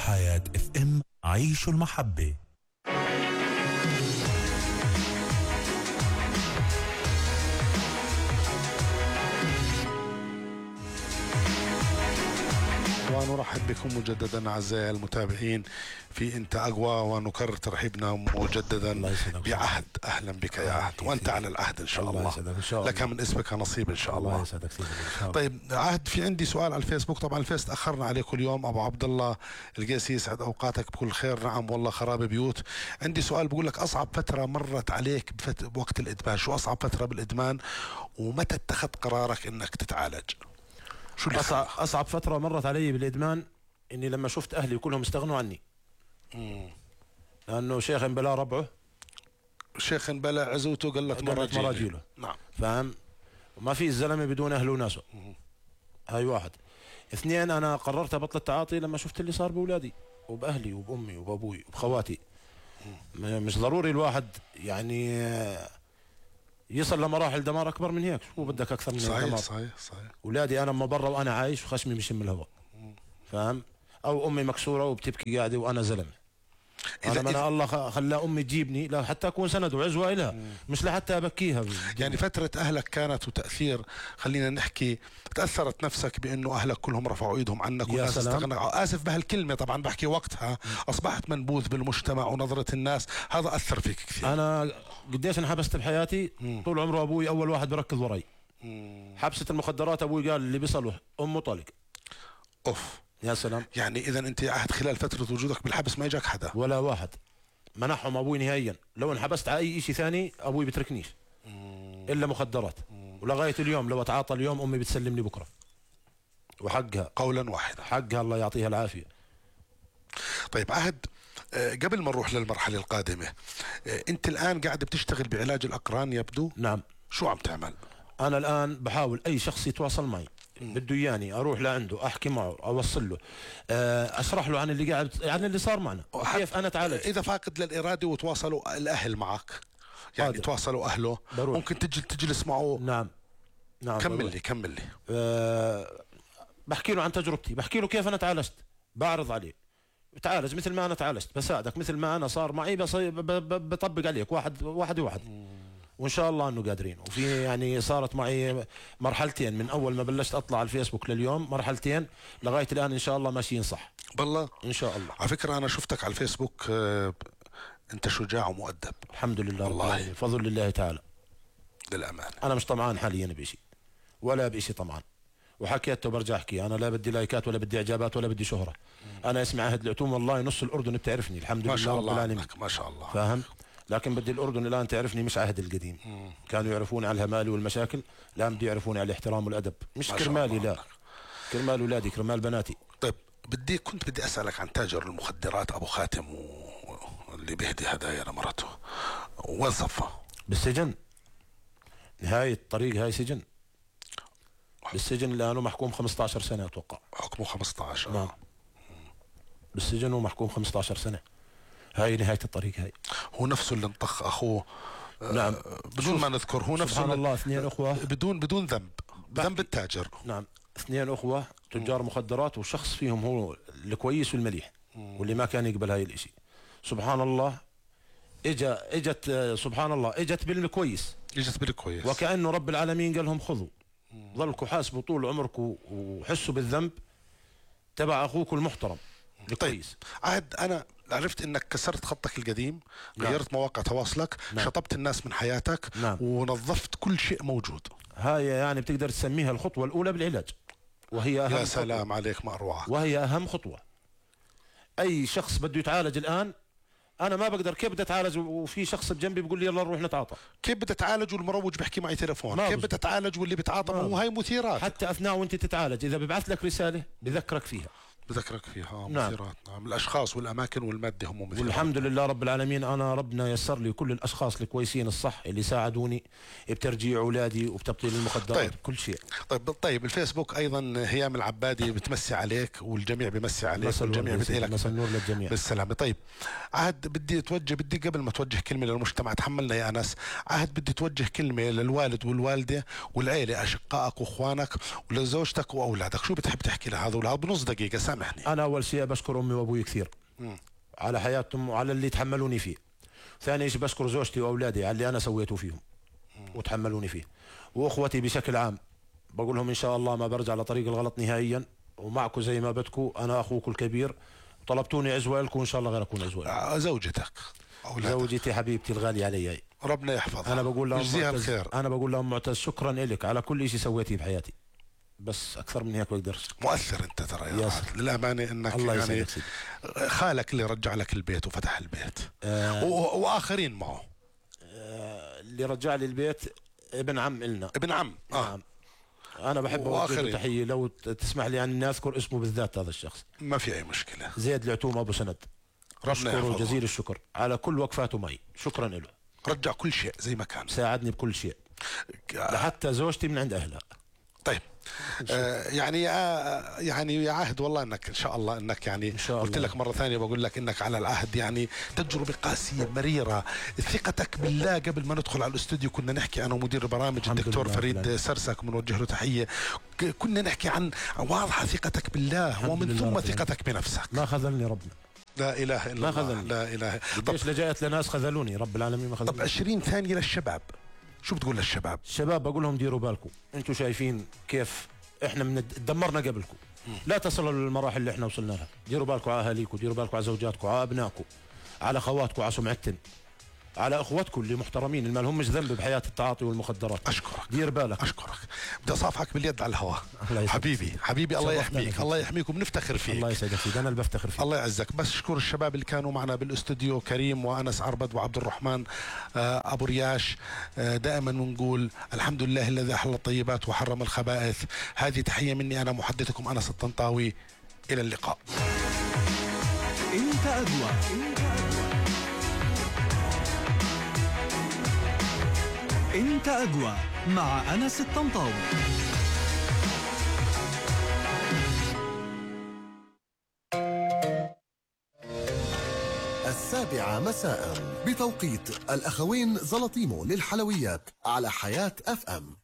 حياة اف ام، عيش المحبة. ونرحب بكم مجددا أعزائي المتابعين في انت اقوى، ونكرر ترحيبنا مجددا بعهد. اهلا بك يا عهد، وانت على العهد ان شاء الله. لك من اسمك نصيب ان شاء الله. طيب عهد، في عندي سؤال على الفيسبوك، طبعا الفيس تاخرنا عليه كل يوم. ابو عبد الله القيسي، يسعد اوقاتك بكل خير. نعم والله خراب بيوت. عندي سؤال بقول لك: اصعب فتره مرت عليك بوقت الادمان، شو اصعب فتره بالادمان، ومتى اتخذت قرارك انك تتعالج؟ شو اللي أصعب فترة مرت علي بالإدمان إني لما شفت أهلي كلهم استغنوا عني. لأنه شيخ بلا ربعه، شيخ بلا عزوته قلت مراجيله. نعم، فاهم؟ وما في الزلمة بدون أهله وناسه. هاي واحد. اثنين، أنا قررت أبطل التعاطي لما شفت اللي صار بأولادي وبأهلي وبأمي وبأبوي وبخواتي. مش ضروري الواحد يعني يصل لمراحل دمار اكبر من هيك. شو بدك اكثر من هيك دمار؟ صحيح. اولادي انا اما برا وانا عايش وخشمي بشم الهواء، فاهم؟ او امي مكسوره وبتبكي قاعده وانا زلمه. انا الله خلى امي تجيبني لا حتى اكون سند وعزوه لها، مش لحتى ابكيها. يعني فتره اهلك كانت وتاثير، خلينا نحكي، تاثرت نفسك بانه اهلك كلهم رفعوا ايدهم عنك والناس استغنوا. اسف بهالكلمه طبعا، بحكي وقتها اصبحت منبوذ بالمجتمع ونظره الناس، هذا اثر فيك كثير. انا قديش انحبست بحياتي. طول عمره ابوي اول واحد بركض وراي. حبسه المخدرات ابوي قال اللي بيصله امه طالق. اوف، يا سلام. يعني اذا انت عهد خلال فتره وجودك بالحبس ما اجاك حدا ولا واحد، منحهم ابوي نهائيا. لو انحبست على اي شيء ثاني ابوي بتركنيش الا مخدرات. ولغايه اليوم لو اتعاطى اليوم امي بتسلمني بكره، وحقها قولا واحدا، حقها الله يعطيها العافيه. طيب عهد، قبل ما نروح للمرحله القادمه، انت الان قاعد بتشتغل بعلاج الاقران يبدو. نعم. شو عم تعمل؟ انا الان بحاول اي شخص يتواصل معي بده ياني اروح لعنده احكي معه، اوصل له، اشرح له عن اللي قاعد، عن اللي صار معنا، كيف انا تعالج. اذا فاقد للاراده وتواصلوا الاهل معك، يعني تواصلوا اهله بروح. ممكن تجلس معه. نعم. كمل لي. بحكي له عن تجربتي، بحكي له كيف انا تعالجت، بعرض عليه تعالج مثل ما انا تعالجت، بساعدك مثل ما انا صار معي، بطبق عليك واحد. وان شاء الله انه قادرين. وفي يعني صارت معي مرحلتين من اول ما بلشت اطلع على الفيسبوك لليوم، مرحلتين لغايه الان ان شاء الله ماشيين صح. بالله ان شاء الله. على فكره انا شفتك على الفيسبوك، انت شجاع ومؤدب. الحمد لله والله، بفضل الله تعالى. للامانه انا مش طمعان حاليا بشيء ولا بشيء طمعان، وحكيت وبرجع احكي، انا لا بدي لايكات ولا بدي اعجابات ولا بدي شهره. انا اسمي عهد العتوم، والله نص الاردن بتعرفني الحمد لله رب العالمين. ما شاء الله، فاهم؟ لكن بدي الاردن الان تعرفني، مش عهد القديم. كانوا يعرفوني على الهمال والمشاكل، الان بدي يعرفوني على الاحترام والادب، مش كرمالي، لا كرمال اولادي، كرمال بناتي. طيب كنت بدي اسالك عن تاجر المخدرات ابو خاتم اللي بيهدي هدايا لمرته، وين صفى؟ بالسجن، نهايه الطريق، هاي سجن. بالسجن لانه محكوم 15 سنه اتوقع. حكمه 15؟ نعم، بالسجن ومحكوم 15 سنه. هاي نهايه الطريق. هاي هو نفسه اللي انطخ اخوه. نعم، بدون ما نذكر، هو نفسه. سبحان الله، اثنين اخوه بدون ذنب التاجر. نعم، اثنين اخوه تجار مخدرات، وشخص فيهم هو الكويس والمليح، واللي ما كان يقبل هاي الاشي. سبحان الله، اجت سبحان الله، اجت بالكويس، وكأنه رب العالمين قال لهم خذوا، ظلكوا حاسبوا طول عمركم وحسوا بالذنب تبع اخوكم المحترم الكويس. عهد، انا عرفت انك كسرت خطك القديم. نعم. غيرت مواقع تواصلك. نعم. شطبت الناس من حياتك. نعم. ونظفت كل شيء موجود. هاي يعني بتقدر تسميها الخطوة الأولى بالعلاج، وهي أهم. يا سلام خطوة. عليك، ما أروعك. وهي أهم خطوة. أي شخص بده يتعالج الآن، أنا ما بقدر، كيف بدي أتعالج وفي شخص بجنبي بيقول لي يلا نروح نتعاطى؟ كيف بدي أتعالج والمروج بحكي معي تليفون؟ كيف بدي أتعالج واللي بتعاطى؟ هو هاي مثيرات. حتى أثناء وأنت تتعالج إذا ببعث لك رسالة بذكرك فيها. مثيرات. نعم. الاشخاص والاماكن والماده هم مثيرات. والحمد لله رب العالمين، انا ربنا يسر لي كل الاشخاص الكويسين الصح اللي ساعدوني بترجيع اولادي وبتبطيل المخدرات. طيب. كل شيء. طيب الفيسبوك ايضا هيام العبادي بتمسي عليك والجميع بمسي عليك والجميع بدعي لك مساء النور للجميع بالسلامه. طيب عهد، بدي قبل ما توجه كلمه للمجتمع، تحملنا يا انس. عهد، بدي توجه كلمه للوالد والوالده والعيله، اشقائك واخوانك ولزوجتك واولادك. شو بتحب تحكي لهذا ولا بنص دقيقه؟ سامحني. انا اول شيء بشكر امي وابوي كثير على حياتهم وعلى اللي تحملوني فيه. ثاني شيء بشكر زوجتي واولادي على اللي انا سويته فيهم وتحملوني فيه. واخوتي بشكل عام بقول لهم ان شاء الله ما برجع لطريق الغلط نهائيا، ومعكم زي ما بدكم. انا اخوكم الكبير، طلبتوني عزوة لكم وان شاء الله غير اكون عزوة. زوجتك أولادك. زوجتي حبيبتي الغالية علي، ربنا يحفظها. انا بقول لهم يجزيها الخير. انا بقول لهم معتز شكرا لك على كل شيء سويتيه بحياتي، بس اكثر من هيك بقدرش. مؤثر انت ترى يا عهد للامانه، انك الله يعني خالك اللي رجع لك البيت وفتح البيت واخرين معه. اللي رجع لي البيت ابن عم إلنا. ابن عم. نعم. انا بحب اوجه له تحيه، لو تسمح لي اني اذكر اسمه بالذات. هذا الشخص ما في اي مشكله، زيد العتوم ابو سند. ربنا جزيل الشكر على كل وقفاته معي، شكرا له. رجع كل شيء زي ما كان، ساعدني بكل شيء لحتى زوجتي من عند اهلها. طيب يعني يا عهد والله انك ان شاء الله انك يعني قلت لك مره ثانيه بقول لك انك على العهد، يعني تجربه قاسيه مريره. ثقتك بالله قبل ما ندخل على الاستوديو كنا نحكي انا ومدير البرامج الدكتور فريد سرسك بنوجه له تحيه، كنا نحكي عن واضحه ثقتك بالله ومن ثم ثقتك بنفسك. ما خذلني ربنا، لا اله الا الله، لا اله. ليش لجأت لناس خذلوني؟ رب العالمين ما خذلوني. طب 20 ثانيه للشباب، شو بتقول للشباب؟ الشباب بقول لهم ديروا بالكم، انتم شايفين كيف احنا دمرنا قبلكم، لا تصلوا للمراحل اللي احنا وصلنا لها. ديروا بالكم على اهاليكم، ديروا بالكم على زوجاتكم، على ابنائكم، على خواتكم، على سمعتكم، على اخوتكم اللي محترمين اللي ما لهمش ذنب بحياه التعاطي والمخدرات. اشكرك، دير بالك. اشكرك، بدي اصافحك باليد على الهواء. حبيبي الله يحميك، الله يحميك وبنفتخر فيك. الله يسعدك سيدي، انا اللي بفتخر فيك. الله يعزك. بس اشكر الشباب اللي كانوا معنا بالاستوديو، كريم وانس عربد وعبد الرحمن ابو رياش. دائما نقول الحمد لله الذي احل الطيبات وحرم الخبائث. هذه تحيه مني انا محدثكم انس الطنطاوي، الى اللقاء. انت أقوى. انت أقوى مع أنس الطنطاوي. 7 مساء بتوقيت الأخوين زلطيمو للحلويات على حياة FM.